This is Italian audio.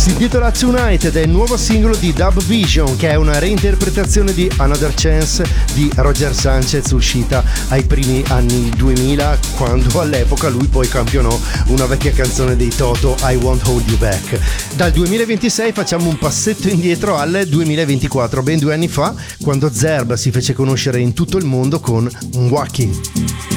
Si intitola Tonight ed è il nuovo singolo di Dub Vision, che è una reinterpretazione di Another Chance di Roger Sanchez, uscita ai primi anni 2000, quando all'epoca lui poi campionò una vecchia canzone dei Toto, I Won't Hold You Back. Dal 2026 facciamo un passetto indietro al 2024, ben 2 anni fa, quando Zerb si fece conoscere in tutto il mondo con Walking.